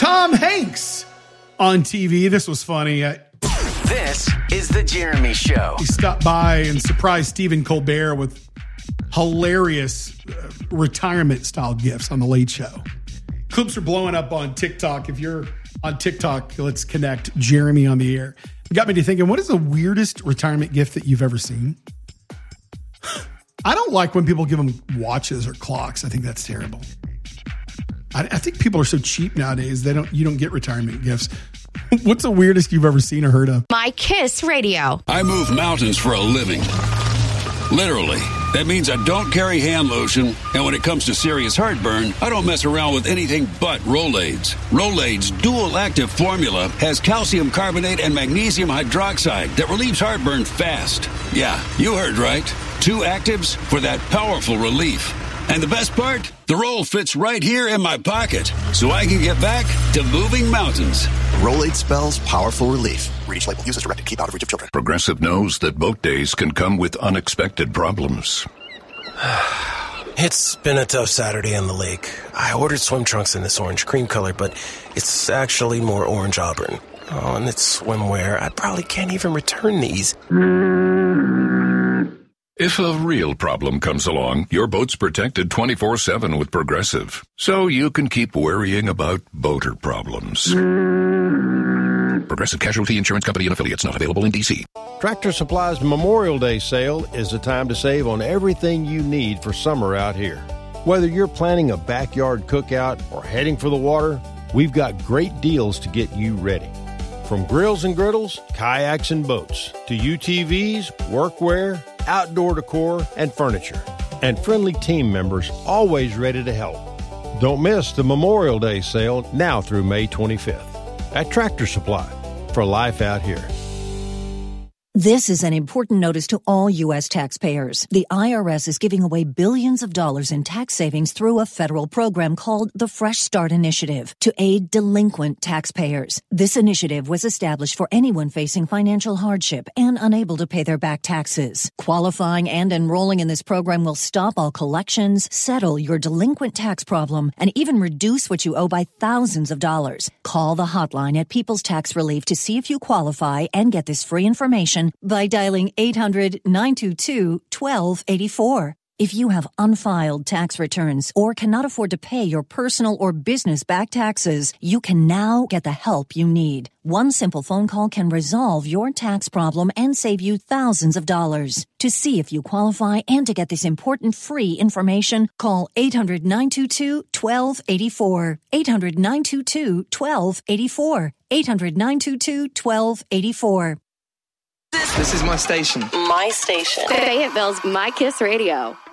Tom Hanks on TV. This was funny. This is The Jeremy Show. He stopped by and surprised Stephen Colbert with hilarious retirement-style gifts on The Late Show. Clips are blowing up on TikTok. If you're on TikTok, let's connect. Jeremy on the air. It got me to thinking, what is the weirdest retirement gift that you've ever seen? I don't like when people give them watches or clocks. I think that's terrible. I think people are so cheap nowadays. You don't get retirement gifts. What's the weirdest you've ever seen or heard of? My Kiss Radio. I move mountains for a living. Literally. That means I don't carry hand lotion, and when it comes to serious heartburn, I don't mess around with anything but Rolaids. Rolaids' dual-active formula has calcium carbonate and magnesium hydroxide that relieves heartburn fast. Yeah, you heard right. 2 actives for that powerful relief. And the best part? The roll fits right here in my pocket, so I can get back to moving mountains. Rolade spells powerful relief. Read each label. Use as directed. Keep out of reach of children. Progressive knows that boat days can come with unexpected problems. It's been a tough Saturday on the lake. I ordered swim trunks in this orange cream color, but it's actually more orange auburn. Oh, and it's swimwear. I probably can't even return these. If a real problem comes along, your boat's protected 24/7 with Progressive, so you can keep worrying about boater problems. Progressive Casualty Insurance Company and Affiliates, not available in D.C. Tractor Supply's Memorial Day sale is the time to save on everything you need for summer out here. Whether you're planning a backyard cookout or heading for the water, we've got great deals to get you ready. From grills and griddles, kayaks and boats, to UTVs, workwear, outdoor decor, and furniture. And friendly team members always ready to help. Don't miss the Memorial Day sale now through May 25th at Tractor Supply, for life out here. This is an important notice to all U.S. taxpayers. The IRS is giving away billions of dollars in tax savings through a federal program called the Fresh Start Initiative to aid delinquent taxpayers. This initiative was established for anyone facing financial hardship and unable to pay their back taxes. Qualifying and enrolling in this program will stop all collections, settle your delinquent tax problem, and even reduce what you owe by thousands of dollars. Call the hotline at People's Tax Relief to see if you qualify and get this free information by dialing 800-922-1284. If you have unfiled tax returns or cannot afford to pay your personal or business back taxes, you can now get the help you need. One simple phone call can resolve your tax problem and save you thousands of dollars. To see if you qualify and to get this important free information, call 800-922-1284. 800-922-1284. 800-922-1284. This is my station. My station. Fayetteville's My Kiss Radio.